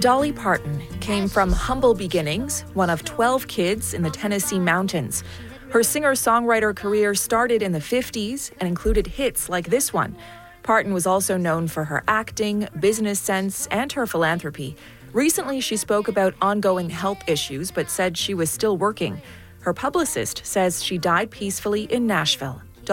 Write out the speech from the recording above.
Dolly Parton came from humble beginnings, one of 12 kids in the Tennessee mountains. Her singer-songwriter career started in the 50s and included hits like this one. Parton was also known for her acting, business sense, and her philanthropy. Recently, she spoke about ongoing health issues but said she was still working. Her publicist says she died peacefully in Nashville.